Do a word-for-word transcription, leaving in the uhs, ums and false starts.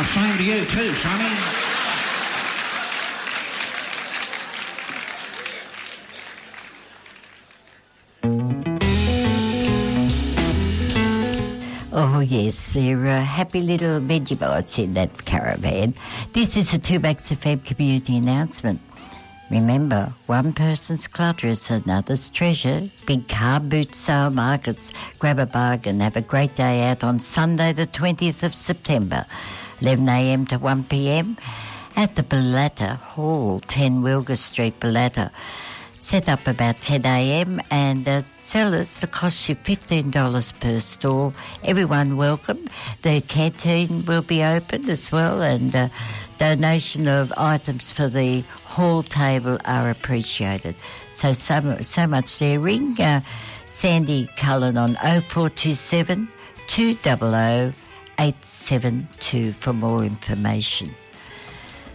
the same to you too, Sonny. Oh, yes, there are happy little veggie bites in that caravan. This is a two Max F M community announcement. Remember, one person's clutter is another's treasure. Big car boot sale markets. Grab a bargain. Have a great day out on Sunday the twentieth of September, eleven a m to one p m at the Ballata Hall, ten Wilger Street, Ballata. Set up about ten a m and uh, sellers, it costs you fifteen dollars per stall. Everyone welcome. The canteen will be open as well, and uh, donation of items for the hall table are appreciated. So, so, so much there. Ring uh, Sandy Cullen on oh four two seven, two hundred eight seven two for more information.